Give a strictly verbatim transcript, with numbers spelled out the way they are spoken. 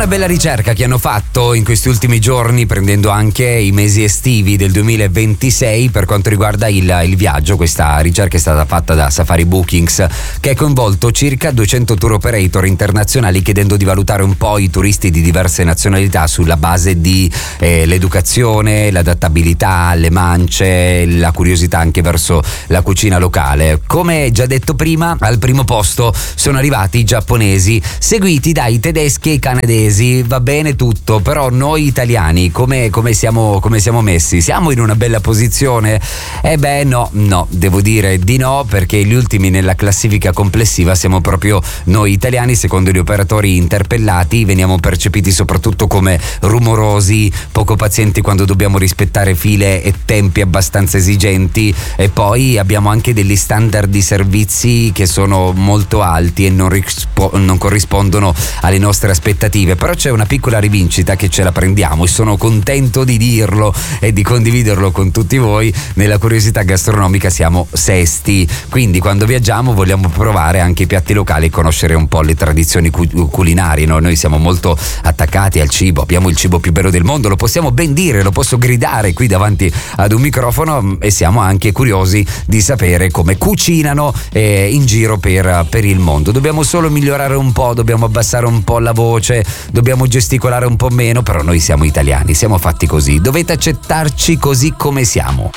Una bella ricerca che hanno fatto in questi ultimi giorni, prendendo anche i mesi estivi del duemilaventisei per quanto riguarda il, il viaggio. Questa ricerca è stata fatta da Safari Bookings, che ha coinvolto circa duecento tour operator internazionali, chiedendo di valutare un po' i turisti di diverse nazionalità sulla base di eh, l'educazione, l'adattabilità, le mance, la curiosità anche verso la cucina locale. Come già detto prima, al primo posto sono arrivati i giapponesi, seguiti dai tedeschi e i canadesi. Va bene tutto, però noi italiani come, come, siamo, come siamo messi? Siamo in una bella posizione? Eh beh no, no, devo dire di no, perché gli ultimi nella classifica complessiva siamo proprio noi italiani. Secondo gli operatori interpellati veniamo percepiti soprattutto come rumorosi, poco pazienti quando dobbiamo rispettare file e tempi abbastanza esigenti, e poi abbiamo anche degli standard di servizi che sono molto alti e non, rispo- non corrispondono alle nostre aspettative. Però c'è una piccola rivincita che ce la prendiamo, e sono contento di dirlo e di condividerlo con tutti voi. Nella curiosità gastronomica siamo sesti, quindi quando viaggiamo vogliamo provare anche i piatti locali e conoscere un po' le tradizioni cu- culinarie, no? Noi siamo molto attaccati al cibo, abbiamo il cibo più bello del mondo, lo possiamo ben dire, lo posso gridare qui davanti ad un microfono, e siamo anche curiosi di sapere come cucinano eh, in giro per, per il mondo. Dobbiamo solo migliorare un po', dobbiamo abbassare un po' la voce, dobbiamo gesticolare un po' meno, però noi siamo italiani, siamo fatti così, dovete accettarci così come siamo.